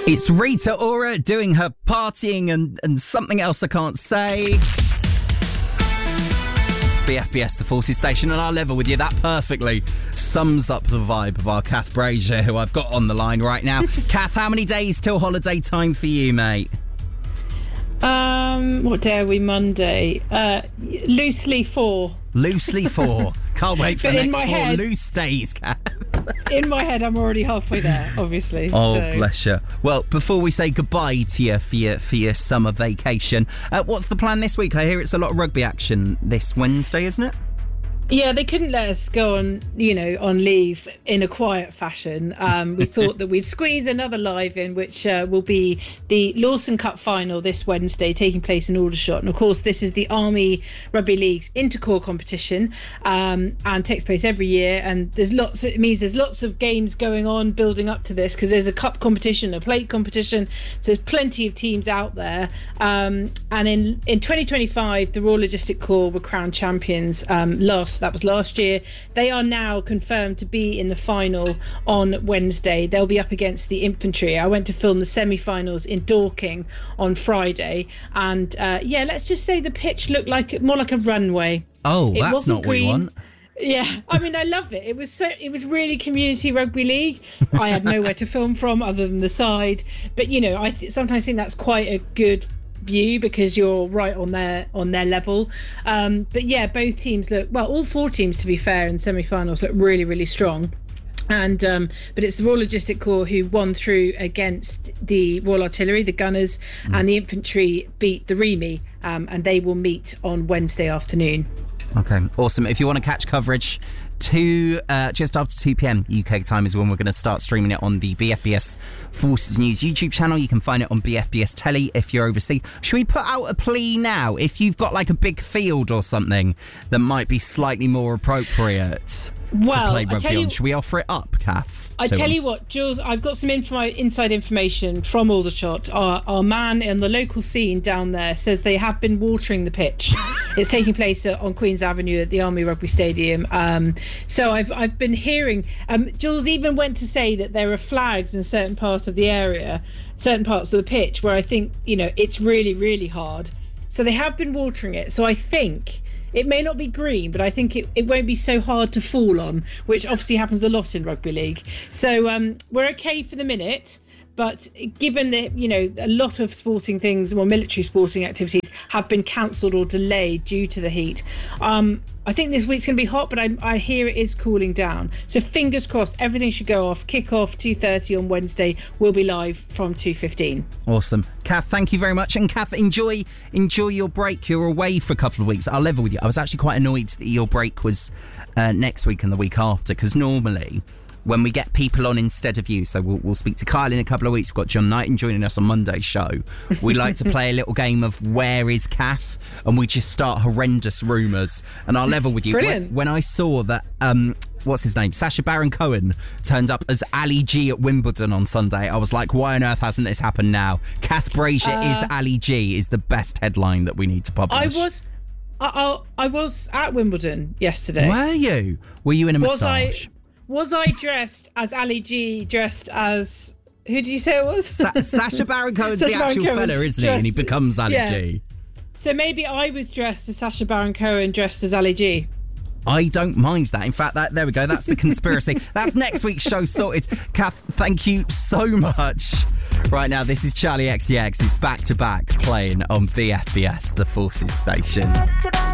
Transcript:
It's Rita Ora doing her partying and something else I can't say. It's BFBS, the Forces Station, and I'll level with you. That perfectly sums up the vibe of our Kath Brazier, who I've got on the line right now. Kath, how many days till holiday time for you, mate? What day are we? Monday. Loosely 4. Loosely 4. Can't wait for the next 4 loose days, Kath. In my head, I'm already halfway there, obviously. Oh, so. Bless you. Well, before we say goodbye to you for your summer vacation, what's the plan this week? I hear it's a lot of rugby action this Wednesday, isn't it? Yeah, they couldn't let us go on, on leave in a quiet fashion. We thought that we'd squeeze another live in, which will be the Lawson Cup final this Wednesday, taking place in Aldershot. And of course, this is the Army Rugby League's intercorps competition, and takes place every year. And there's lots of games going on building up to this, because there's a cup competition, a plate competition. So there's plenty of teams out there. And in 2025, the Royal Logistic Corps were crowned champions that was last year. They are now confirmed to be in the final on Wednesday. They'll be up against the infantry. I went to film the semi-finals in Dorking on Friday, and let's just say the pitch looked more like a runway. Oh, that's not green. What we want. Yeah, I mean, I love it. It was really community rugby league. I had nowhere to film from other than the side, but I sometimes think that's quite a good view, because you're right on their level. But yeah, both teams all 4 teams, to be fair, in semi-finals look really, really strong. And but it's the Royal Logistic Corps who won through against the Royal Artillery, the Gunners, and the infantry beat the Remy, and they will meet on Wednesday afternoon. Okay, awesome. If you want to catch coverage, just after 2 p.m. UK time is when we're going to start streaming it on the BFBS Forces News YouTube channel. You can find it on BFBS Telly if you're overseas. Should we put out a plea now? If you've got like a big field or something that might be slightly more appropriate to play rugby on, should we offer it up, Kath? I tell you what, Jules, I've got some inside information from Aldershot. Our man in the local scene down there says they have been watering the pitch. It's taking place on Queen's Avenue at the Army Rugby Stadium. So I've been hearing, Jules even went to say that there are flags in certain parts of the area, certain parts of the pitch where I think, it's really, really hard. So they have been watering it. So I think it may not be green, but I think it won't be so hard to fall on, which obviously happens a lot in rugby league. So we're okay for the minute. But given that, a lot of sporting things, military sporting activities have been cancelled or delayed due to the heat, I think this week's going to be hot, but I hear it is cooling down. So fingers crossed, everything should go off. Kick off 2:30 on Wednesday. We'll be live from 2:15. Awesome. Kath, thank you very much. And Kath, enjoy your break. You're away for a couple of weeks. I'll level with you. I was actually quite annoyed that your break was next week and the week after, because normally when we get people on instead of you, so we'll speak to Kyle in a couple of weeks. We've got John Knighton joining us on Monday's show. We like to play a little game of Where is Kath? And we just start horrendous rumours. And I'll level with you. When I saw that, what's his name? Sacha Baron Cohen turned up as Ali G at Wimbledon on Sunday, I was like, why on earth hasn't this happened now? Kath Brazier is Ali G is the best headline that we need to publish. I was at Wimbledon yesterday. Were you? Were you in a massage? Was I dressed as Ali G, dressed as... Who did you say it was? Sacha Baron Cohen's the actual fella, isn't he? And he becomes Ali G. So maybe I was dressed as Sacha Baron Cohen, dressed as Ali G. I don't mind that. In fact, there we go. That's the conspiracy. That's next week's show sorted. Kath, thank you so much. Right now, this is Charlie XCX. It's back-to-back playing on BFBS, the Forces Station.